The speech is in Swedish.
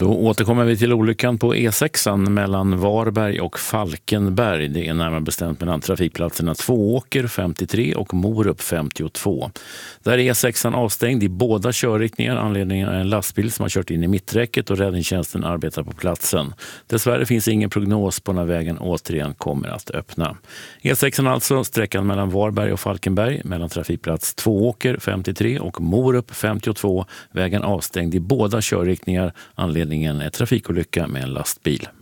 Då återkommer vi till olyckan på E6 mellan Varberg och Falkenberg. Det är närmare bestämt mellan trafikplatserna Tvååker 53 och Morup 52. Där är E6 avstängd i båda körriktningar. Anledningen är en lastbil som har kört in i mitträcket och räddningstjänsten arbetar på platsen. Dessvärre finns ingen prognos på när vägen återigen kommer att öppna. E6 alltså, sträckan mellan Varberg och Falkenberg mellan trafikplats Tvååker 53 och Morup 52. Vägen avstängd i båda körriktningar. Anledningen är trafikolycka med en lastbil.